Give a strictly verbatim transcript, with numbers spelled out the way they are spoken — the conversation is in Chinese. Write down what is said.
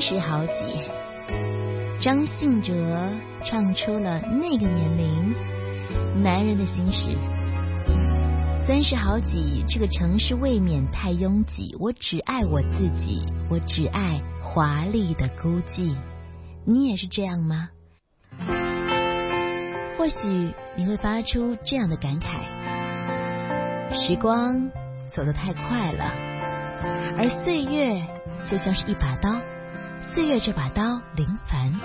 十好几。张信哲唱出了那个年龄男人的心事。三十好几，这个城市未免太拥挤，我只爱我自己，我只爱华丽的孤寂。你也是这样吗？或许你会发出这样的感慨：时光走得太快了，而岁月就像是一把刀，岁月这把刀临凡